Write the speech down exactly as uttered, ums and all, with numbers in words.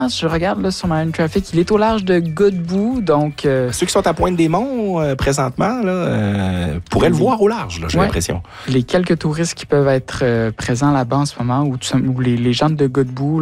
Je regarde là, sur Marine Traffic, il est au large de Godbout, donc... Euh, Ceux qui sont à Pointe-des-Monts euh, présentement là, euh, pourraient les, le voir au large, là, j'ai ouais, l'impression. Les quelques touristes qui peuvent être euh, présents là-bas en ce moment, ou, ou les, les gens de Godbout,